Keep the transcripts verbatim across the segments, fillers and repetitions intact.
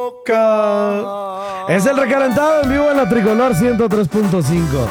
boca. Es el recalentado en vivo en la Tricolor ciento tres punto cinco.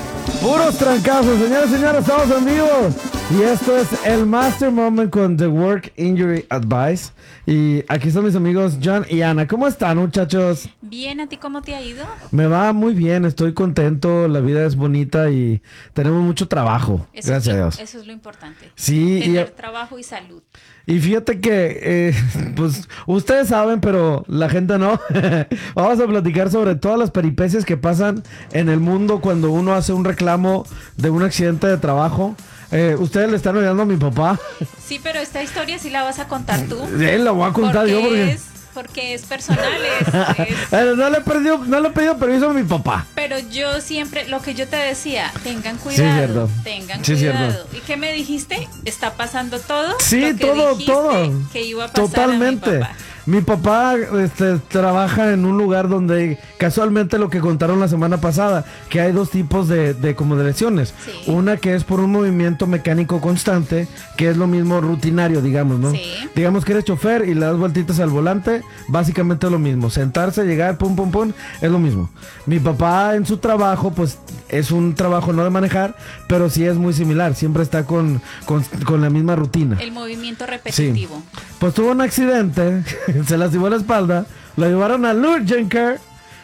Puros trancazos, señores y señores, estamos en vivo. Y esto es el Master Moment con The Work Injury Advice. Y aquí están mis amigos John y Ana. ¿Cómo están, muchachos? Bien, ¿a ti cómo te ha ido? Me va muy bien, estoy contento, la vida es bonita y tenemos mucho trabajo. Eso gracias es, a Dios. Eso es lo importante. Sí. Tener y, trabajo y salud. Y fíjate que, eh, pues, ustedes saben, pero la gente no. Vamos a platicar sobre todas las peripecias que pasan en el mundo cuando uno hace un reclamo de un accidente de trabajo. Eh, ustedes le están oyendo a mi papá. Sí, pero esta historia sí la vas a contar tú. Sí, la voy a contar porque yo porque... Es, porque es personal. Es, es... no, le he pedido, no le he pedido permiso a mi papá. Pero yo siempre, lo que yo te decía, tengan Sí, cuidado. cierto. Tengan Sí, cuidado. cierto. ¿Y qué me dijiste? ¿Está pasando todo? Sí, lo que todo, dijiste todo. Que iba a pasar Totalmente. A mi papá. Mi papá este, trabaja en un lugar donde casualmente lo que contaron la semana pasada, que hay dos tipos de, de como de lesiones. Sí. Una que es por un movimiento mecánico constante, que es lo mismo rutinario, digamos, ¿no? Sí. Digamos que eres chofer y le das vueltitas al volante, básicamente es lo mismo. Sentarse, llegar, pum, pum, pum, es lo mismo. Mi papá en su trabajo, pues es un trabajo no de manejar, pero sí es muy similar, siempre está con, con, con la misma rutina. El movimiento repetitivo. Sí. Pues tuvo un accidente, se lastimó la espalda, lo llevaron al urgent care,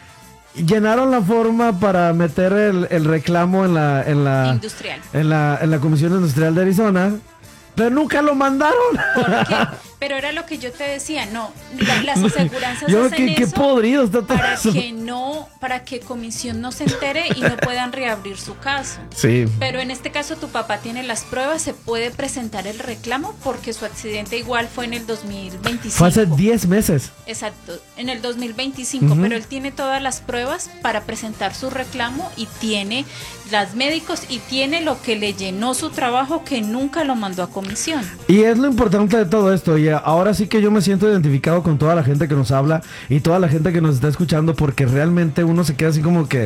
llenaron la forma para meter el, el reclamo en la, en la Industrial. En la, en la Comisión Industrial de Arizona, pero nunca lo mandaron. ¿Por qué? Pero era lo que yo te decía, no, la, las aseguranzas Yo, hacen qué, qué eso podrido está todo para eso. que no, para que comisión no se entere y no puedan reabrir su caso. Sí. Pero en este caso tu papá tiene las pruebas, se puede presentar el reclamo porque su accidente igual fue en el dos mil veinticinco. Fue hace diez meses. Exacto, en el dos mil veinticinco, Uh-huh. pero él tiene todas las pruebas para presentar su reclamo y tiene las médicos y tiene lo que le llenó su trabajo que nunca lo mandó a comisión. Y es lo importante de todo esto, y ahora sí que yo me siento identificado con toda la gente que nos habla y toda la gente que nos está escuchando, porque realmente uno se queda así como que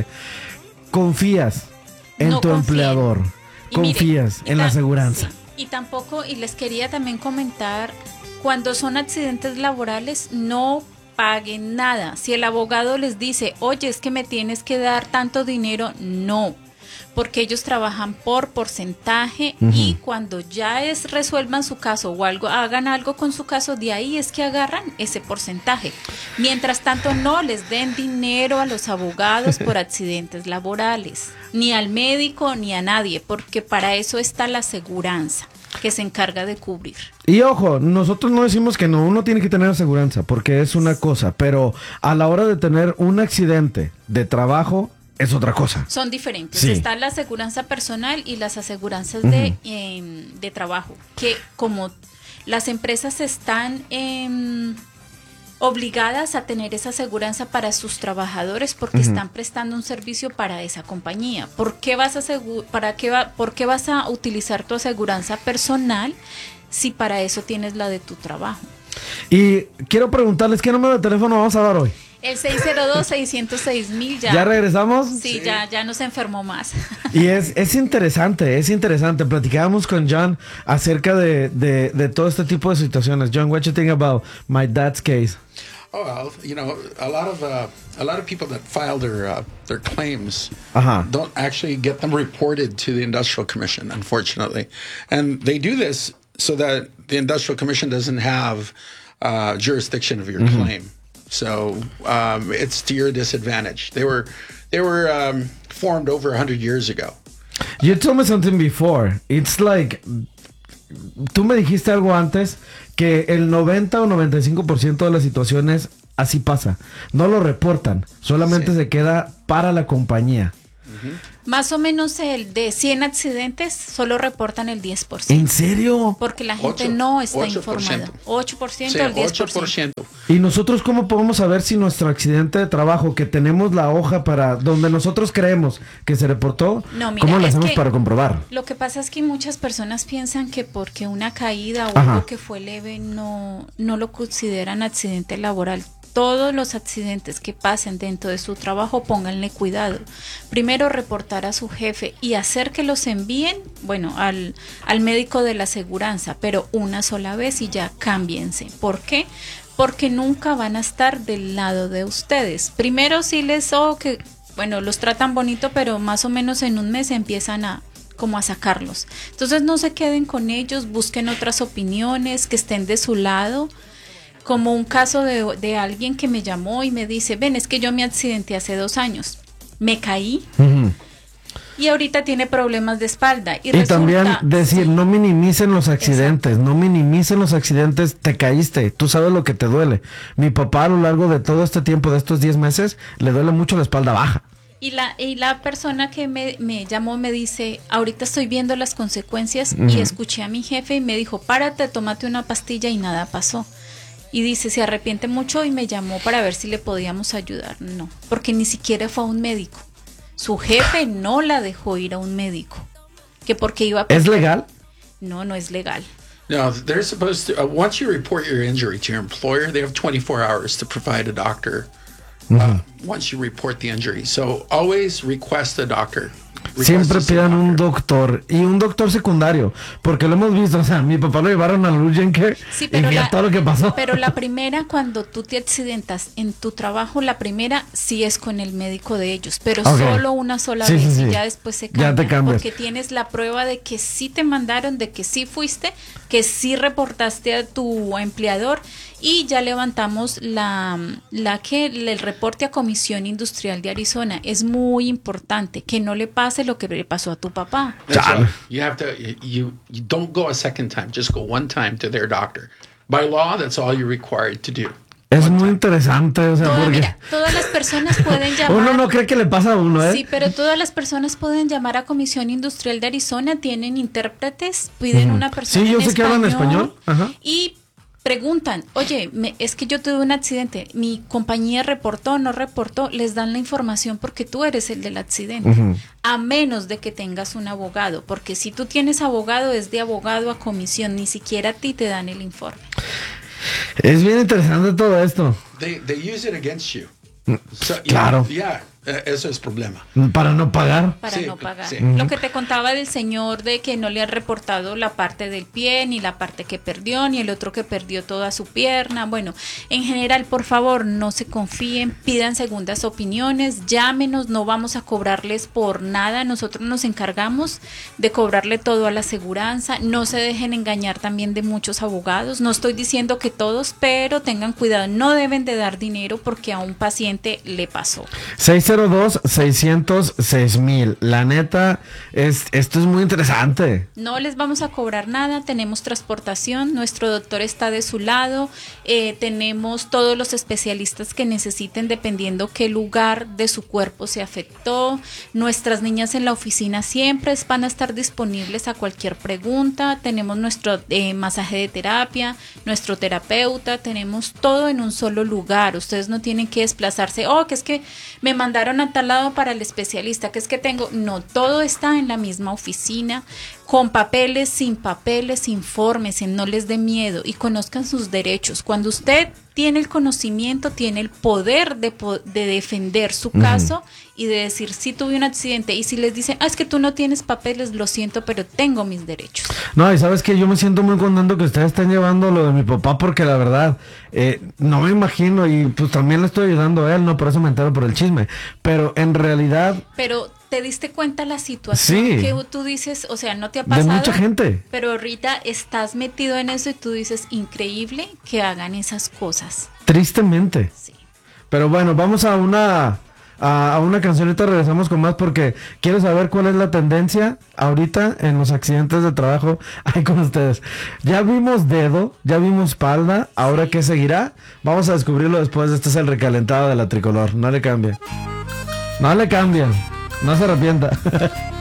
confías en No tu confíen. empleador, Y confías mire, y en la ta- aseguranza. sí, y tampoco, y les quería también comentar, cuando son accidentes laborales, no paguen nada. Si el abogado les dice, oye, es que me tienes que dar tanto dinero, no. Porque ellos trabajan por porcentaje Uh-huh. y cuando ya es resuelvan su caso o algo, hagan algo con su caso, de ahí es que agarran ese porcentaje. Mientras tanto, no les den dinero a los abogados por accidentes laborales, ni al médico ni a nadie, porque para eso está la aseguranza que se encarga de cubrir. Y ojo, nosotros no decimos que no, uno tiene que tener aseguranza, porque es una cosa, pero a la hora de tener un accidente de trabajo, es otra cosa. Son diferentes. Sí. Está la aseguranza personal y las aseguranzas Uh-huh. de, eh, de trabajo, que como las empresas están eh, obligadas a tener esa aseguranza para sus trabajadores porque Uh-huh. están prestando un servicio para esa compañía. ¿Por qué vas a asegu- para qué va, por qué vas a utilizar tu aseguranza personal si para eso tienes la de tu trabajo? Y quiero preguntarles, ¿qué número de teléfono vamos a dar hoy? El seis cero dos, seis cero seis mil ya. ¿Ya regresamos? Sí, sí. ya, ya no se enfermó más. Y es, es interesante, es interesante. Platicábamos con John acerca de, de, de todo este tipo de situaciones. John, what you think about my dad's case? Oh, well, you know, a lot of uh, a lot of people that file their uh, their claims Uh-huh. don't actually get them reported to the Industrial Commission, unfortunately, and they do this so that the Industrial Commission doesn't have uh, jurisdiction of your Mm-hmm. claim. So um, it's to your disadvantage. They were they were um, formed over a hundred years ago. You told me something before. It's like, tú me dijiste algo antes, que el noventa o noventa y cinco por ciento de las situaciones así pasa. No lo reportan, solamente Sí. se queda para la compañía. Más o menos el de cien accidentes solo reportan el diez por ciento. ¿En serio? Porque la gente Ocho- no está ocho por ciento. informada. ocho por ciento Sí, al diez por ocho por ciento. ciento. ¿Y nosotros cómo podemos saber si nuestro accidente de trabajo, que tenemos la hoja para donde nosotros creemos que se reportó, No, mira, cómo lo es hacemos que- para comprobar? Lo que pasa es que muchas personas piensan que porque una caída o Ajá. algo que fue leve no, no lo consideran accidente laboral. Todos los accidentes que pasen dentro de su trabajo, pónganle cuidado. Primero, reportar a su jefe y hacer que los envíen, bueno, al, al médico de la aseguranza, pero una sola vez y ya cámbiense. ¿Por qué? porque nunca van a estar del lado de ustedes. Primero sí les, oh, que, bueno, los tratan bonito, pero más o menos en un mes empiezan a como a sacarlos. Entonces no se queden con ellos, busquen otras opiniones, que estén de su lado. Como un caso de, de alguien que me llamó y me dice, ven, es que yo me accidenté hace dos años, me caí. Uh-huh. Y ahorita tiene problemas de espalda. Y, y resulta, también decir, sí, no minimicen los accidentes, exacto, no minimicen los accidentes, te caíste, tú sabes lo que te duele. Mi papá a lo largo de todo este tiempo, de estos diez meses, le duele mucho la espalda baja. Y la, y la persona que me, me llamó me dice, ahorita estoy viendo las consecuencias, uh-huh, y escuché a mi jefe y me dijo, párate, tómate una pastilla y nada pasó. Y dice, se arrepiente mucho y me llamó para ver si le podíamos ayudar. No, porque ni siquiera fue a un médico. Su jefe no la dejó ir a un médico. Que porque iba a... ¿Es legal? No, no es legal. No, they're supposed to, uh, once you report your injury to your employer, they have twenty-four hours to provide a doctor uh, uh, once you report the injury. So always request a doctor. Siempre pidan un doctor y un doctor secundario, porque lo hemos visto, o sea, mi papá lo llevaron al Urgent Care, sí, y ya todo lo que pasó. Pero la primera, cuando tú te accidentas en tu trabajo, la primera sí es con el médico de ellos, pero okay, solo una sola sí, vez, sí, sí, y ya después se cambia, ya te cambias, porque tienes la prueba de que sí te mandaron, de que sí fuiste, que sí reportaste a tu empleador, y ya levantamos la, la que el reporte a Comisión Industrial de Arizona. Es muy importante que no le pase lo que le pasó a tu papá. Right. You have to, you, you don't go a second time, just go one time to their doctor. By law, that's all you're required to do. Es muy interesante, o sea, Toda, porque... mira, todas las personas pueden llamar... Uno no cree que le pasa a uno, ¿eh? Sí, pero todas las personas pueden llamar a Comisión Industrial de Arizona, tienen intérpretes, piden uh-huh, una persona sí, yo en sé español, que hablan español. Ajá. Y preguntan, oye, me, es que yo tuve un accidente, mi compañía reportó, no reportó, les dan la información porque tú eres el del accidente, uh-huh, a menos de que tengas un abogado, porque si tú tienes abogado, es de abogado a comisión, ni siquiera a ti te dan el informe. Es bien interesante todo esto. They, they use it against you. So, claro. Yeah, yeah, eso es problema. Para no pagar. Para sí, no pagar. Sí. Uh-huh. Lo que te contaba del señor de que no le han reportado la parte del pie, ni la parte que perdió, ni el otro que perdió toda su pierna. Bueno, en general, por favor, no se confíen, pidan segundas opiniones, llámenos, no vamos a cobrarles por nada. Nosotros nos encargamos de cobrarle todo a la aseguranza. No se dejen engañar también de muchos abogados. No estoy diciendo que todos, pero tengan cuidado. No deben de dar dinero porque a un paciente le pasó. seis cero dos, seiscientos seis mil. La neta, es, esto es muy interesante. No les vamos a cobrar nada, tenemos transportación, nuestro doctor está de su lado, eh, tenemos todos los especialistas que necesiten dependiendo qué lugar de su cuerpo se afectó. Nuestras niñas en la oficina siempre van a estar disponibles a cualquier pregunta. Tenemos nuestro eh, masaje de terapia, nuestro terapeuta, tenemos todo en un solo lugar. Ustedes no tienen que desplazarse, oh, que es que me mandaron a tal lado para el especialista, que es que tengo, no, todo está en la misma oficina, con papeles, sin papeles, infórmense, no les dé miedo y conozcan sus derechos. Cuando usted tiene el conocimiento, tiene el poder de, de defender su caso uh-huh, y de decir, sí tuve un accidente, y si les dicen, ah, es que tú no tienes papeles, lo siento, pero tengo mis derechos. No, y sabes que yo me siento muy contento que ustedes estén llevando lo de mi papá, porque la verdad, eh, no me imagino, y pues también le estoy ayudando a él, no, por eso me entero por el chisme, pero en realidad... Pero te diste cuenta la situación sí, que tú dices, o sea, no te ha pasado. De mucha gente. Pero ahorita estás metido en eso y tú dices, increíble que hagan esas cosas. Tristemente. Sí. Pero bueno, vamos a una a, a una cancionita, regresamos con más porque quiero saber cuál es la tendencia ahorita en los accidentes de trabajo ahí con ustedes. Ya vimos dedo, ya vimos espalda, ahora sí, ¿qué seguirá? Vamos a descubrirlo después. Este es el recalentado de la Tricolor. No le cambien. No le cambien. No se arrepienta.